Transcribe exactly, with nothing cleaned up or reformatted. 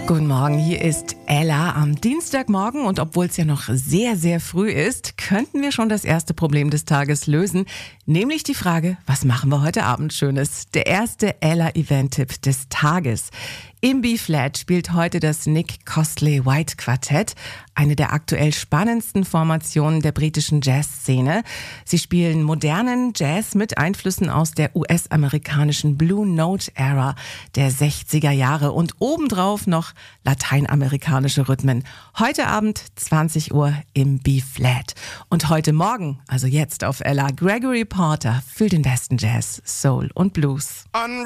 Guten Morgen, hier ist Ella am Dienstagmorgen und obwohl es ja noch sehr, sehr früh ist, könnten wir schon das erste Problem des Tages lösen, nämlich die Frage, was machen wir heute Abend Schönes? Der erste Ella-Event-Tipp des Tages. Im B-Flat spielt heute das Nick Costley White Quartett, eine der aktuell spannendsten Formationen der britischen Jazzszene. Sie spielen modernen Jazz mit Einflüssen aus der U S-amerikanischen Blue Note Era der sechziger Jahre und obendrauf noch lateinamerikanische Rhythmen. Heute Abend zwanzig Uhr im B-Flat. Und heute Morgen, also jetzt auf Ella, Gregory Porter für den besten Jazz, Soul und Blues.